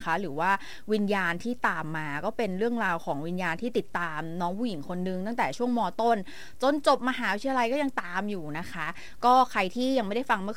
นะคะหรือว่าวิญญาณที่ตามมาก็เป็นเรื่องราวของวิญญาณที่ติดตามน้องผู้หญิงคนนึงตั้งแต่ช่วงม.ต้นจนจบมหาวิทยาลัยก็ยังตามอยู่นะคะก็ใครที่ยังไม่ได้ฟังเมื่อ